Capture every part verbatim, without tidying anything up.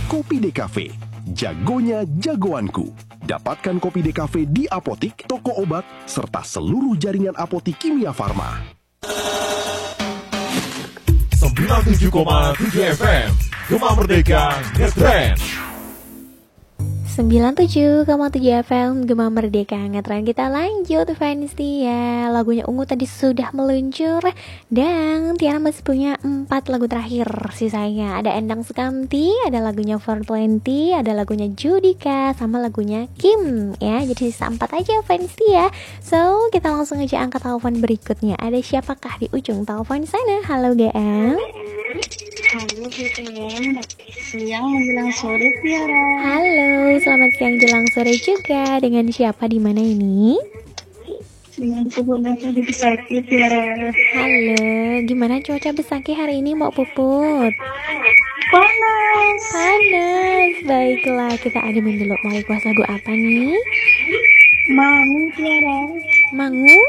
Kopi Dekafe, jagonya jagoanku. Dapatkan Kopi Dekafe di apotik, toko obat, serta seluruh jaringan apotik Kimia Farma. sembilan puluh tujuh koma tujuh F M Gema Merdeka Ngetrend. sembilan puluh tujuh koma tujuh F M Gema Merdeka Ngetrend. Kita lanjut fans Tia. Lagunya Ungu tadi sudah meluncur, dan Tiara masih punya empat lagu terakhir sisanya. Ada Endang Sukamti, ada lagunya four twenty, ada lagunya Judika, sama lagunya Kim ya. Jadi sisa empat aja fans Tia. So kita langsung aja angkat telepon berikutnya. Ada siapakah di ujung telepon sana? Halo G M. Halo G M, siang menjelang sore Tiara. Halo, selamat siang jelang sore juga. Dengan siapa di mana ini? Dengan Puput di Besaki Tiara. Halo, gimana cuaca Besaki hari ini Mbak Puput? Panas. Panas. Baiklah, kita ademin dulu. Mau request lagu apa nih? Mangu Tiara. Mangu?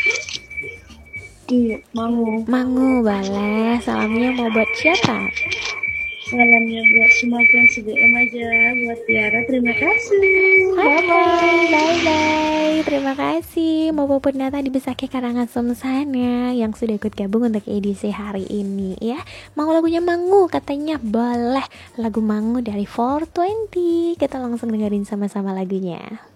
Iya, Mangu. Mangu, boleh. Salamnya mau buat siapa? Salamnya buat semua fans G M aja, buat Tiara. Terima kasih. Bye bye bye. Terima kasih Mbak Puput Nata di Besaki Karangasem sana yang sudah ikut gabung untuk edisi hari ini ya. Mau lagunya Mangu katanya, boleh. Lagu Mangu dari four twenty. Kita langsung dengerin sama-sama lagunya.